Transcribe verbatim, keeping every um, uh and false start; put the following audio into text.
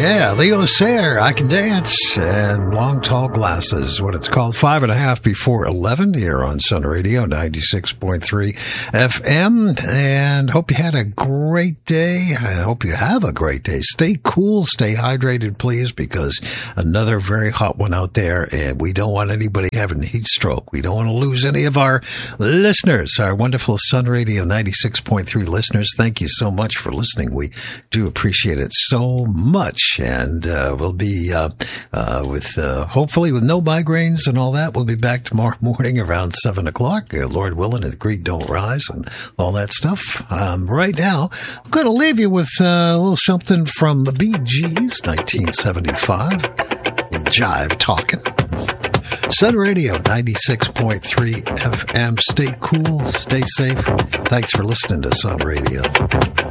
Yeah, Leo Sayer, I Can Dance, and Long Tall Glasses, what it's called. Five and a half before eleven here on Sun Radio, ninety-six point three F M. And hope you had a great day. I hope you have a great day. Stay cool, stay hydrated, please, because another very hot one out there, and we don't want anybody having heat stroke. We don't want to lose any of our listeners, our wonderful Sun Radio ninety-six point three listeners. Thank you so much for listening. We do appreciate it so much. And uh, we'll be uh, uh, with uh, hopefully with no migraines and all that. We'll be back tomorrow morning around seven o'clock. Uh, Lord willing, the creek don't rise and all that stuff. Um, right now, I'm going to leave you with uh, a little something from the Bee Gees, nineteen seventy-five. With Jive Talking. Sun Radio ninety-six point three F M. Stay cool, stay safe. Thanks for listening to Sun Radio.